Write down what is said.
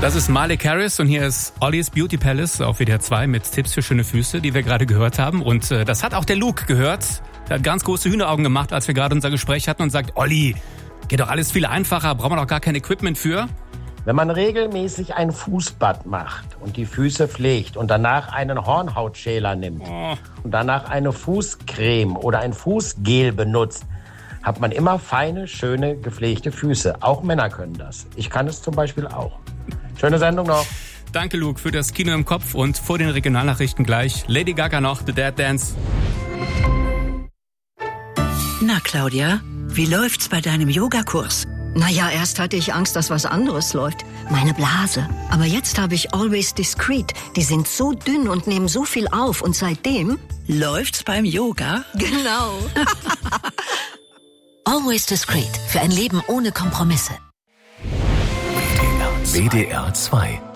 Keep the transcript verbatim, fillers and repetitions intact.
Das ist Malik Harris und hier ist Ollies Beauty Palace auf W D R zwei mit Tipps für schöne Füße, die wir gerade gehört haben. Und äh, das hat auch der Luke gehört. Der hat ganz große Hühneraugen gemacht, als wir gerade unser Gespräch hatten und sagt, Olli, geht doch alles viel einfacher, braucht man doch gar kein Equipment für. Wenn man regelmäßig ein Fußbad macht und die Füße pflegt und danach einen Hornhautschäler nimmt oh. und danach eine Fußcreme oder ein Fußgel benutzt, hat man immer feine, schöne, gepflegte Füße. Auch Männer können das. Ich kann es zum Beispiel auch. Schöne Sendung noch. Danke, Luke, für das Kino im Kopf und vor den Regionalnachrichten gleich Lady Gaga noch, The Dad Dance. Na, Claudia, wie läuft's bei deinem Yogakurs? Naja, erst hatte ich Angst, dass was anderes läuft. Meine Blase. Aber jetzt habe ich Always Discreet. Die sind so dünn und nehmen so viel auf. Und seitdem... Läuft's beim Yoga? Genau. Always Discreet. Für ein Leben ohne Kompromisse. W D R zwei